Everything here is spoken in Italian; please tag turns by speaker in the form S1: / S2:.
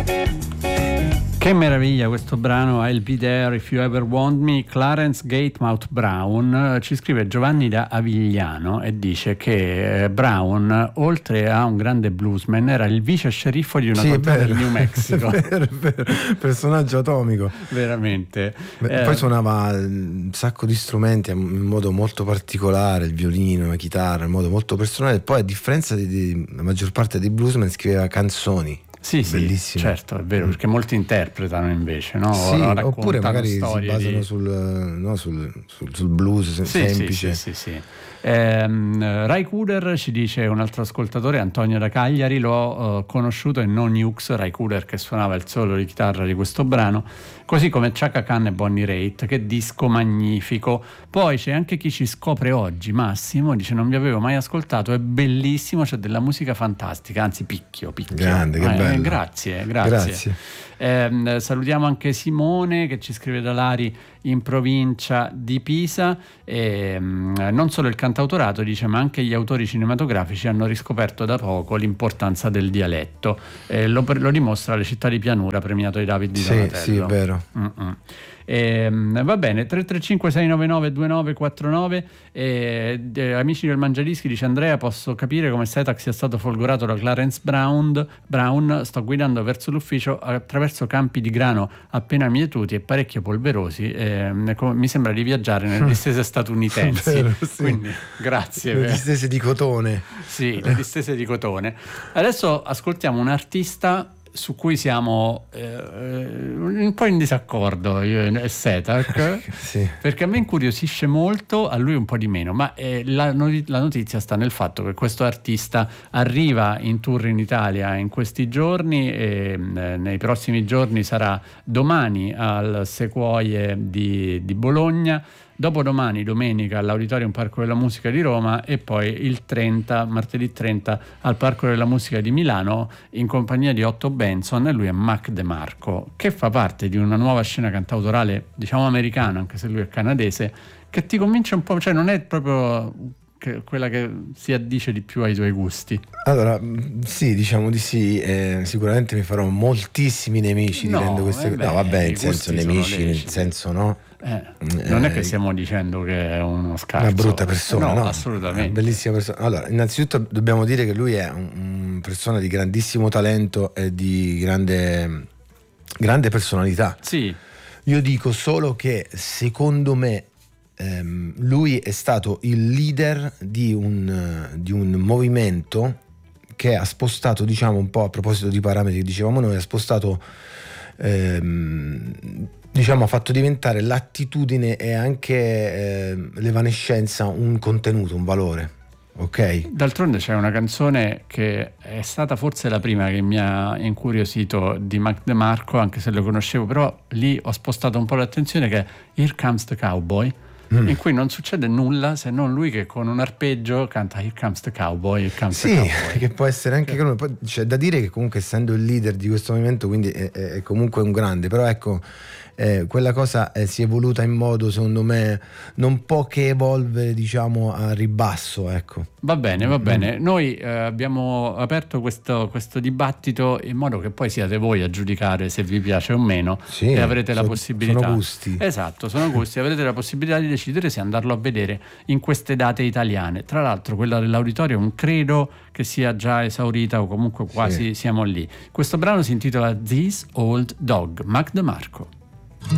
S1: Che meraviglia questo brano, I'll Be There If You Ever Want Me. Clarence Gatemouth Brown, ci scrive Giovanni da Avigliano e dice che Brown, oltre a un grande bluesman, era il vice sceriffo di una contea del New Mexico.
S2: Vero, personaggio atomico.
S1: Veramente.
S2: Poi suonava un sacco di strumenti in modo molto particolare, il violino, la chitarra, in modo molto personale. Poi, a differenza della maggior parte dei bluesman, scriveva canzoni.
S1: Sì, certo, è vero, perché molti interpretano invece, no?
S2: Sì, oppure magari si basano sul blues semplice.
S1: Sì. Ray Cooder ci dice un altro ascoltatore, Antonio da Cagliari, l'ho conosciuto in No Nukes, Ray Cooder che suonava il solo di chitarra di questo brano, così come Chaka Khan e Bonnie Raitt, che disco magnifico. Poi c'è anche chi ci scopre oggi, Massimo, dice non vi avevo mai ascoltato, è bellissimo, c'è della musica fantastica, anzi picchio.
S2: Grande, che bello.
S1: Grazie. Salutiamo anche Simone che ci scrive da Lari in provincia di Pisa. Non solo il cantautorato, dice, ma anche gli autori cinematografici hanno riscoperto da poco l'importanza del dialetto. Lo dimostra Le città di pianura, premiato ai David di Donatello.
S2: Sì, è vero.
S1: Va bene, 335 699 2949. Amici del Mangiadischi, dice Andrea, posso capire come Setac sia stato folgorato da Clarence Brown. Sto guidando verso l'ufficio attraverso campi di grano appena mietuti e parecchio polverosi, mi sembra di viaggiare nelle distese statunitensi.
S2: Vero, sì.
S1: Quindi grazie.
S2: Le distese di cotone.
S1: Sì, le distese di cotone. Adesso ascoltiamo un artista su cui siamo un po' in disaccordo io e Setac,
S2: sì.
S1: Perché a me incuriosisce molto, a lui un po' di meno, ma la notizia sta nel fatto che questo artista arriva in tour in Italia in questi giorni e nei prossimi giorni sarà domani al Sequoie di Bologna, dopodomani domenica all'Auditorium Parco della Musica di Roma e poi il 30, martedì 30 al Parco della Musica di Milano in compagnia di Otto Benson, e lui è Mac DeMarco, che fa parte di una nuova scena cantautorale, diciamo americana, anche se lui è canadese, che ti convince un po', cioè non è proprio quella che si addice di più ai tuoi gusti.
S2: Allora, sì, diciamo di sì, sicuramente mi farò moltissimi nemici dicendo queste cose. No, vabbè, nel senso nemici, nel senso no.
S1: Non è che stiamo dicendo che è uno scarso,
S2: una brutta persona, no,
S1: assolutamente,
S2: una bellissima persona. Allora, innanzitutto dobbiamo dire che lui è una persona di grandissimo talento e di grande personalità.
S1: Sì.
S2: Io dico solo che secondo me lui è stato il leader di un movimento che ha spostato, diciamo, un po' a proposito di parametri che dicevamo noi, ha spostato diciamo, ha fatto diventare l'attitudine e anche l'evanescenza un contenuto, un valore. Ok.
S1: D'altronde c'è una canzone che è stata forse la prima che mi ha incuriosito di Mac DeMarco, anche se lo conoscevo, però lì ho spostato un po' l'attenzione, che è Here Comes the Cowboy, in cui non succede nulla se non lui che con un arpeggio canta Here Comes the Cowboy, Here Comes the Cowboy.
S2: Sì, che può essere anche quello. Poi c'è da dire che comunque, essendo il leader di questo movimento, quindi è comunque un grande, però ecco, quella cosa si è evoluta in modo, secondo me, non può che evolvere, diciamo, a ribasso, ecco.
S1: Va bene. Noi abbiamo aperto questo dibattito in modo che poi siate voi a giudicare se vi piace o meno,
S2: sì,
S1: e avrete la possibilità.
S2: Sono gusti.
S1: Esatto, sono gusti. Avrete la possibilità di decidere se andarlo a vedere in queste date italiane. Tra l'altro quella dell'Auditorium credo che sia già esaurita, o comunque quasi siamo lì. Questo brano si intitola This Old Dog, Mac DeMarco.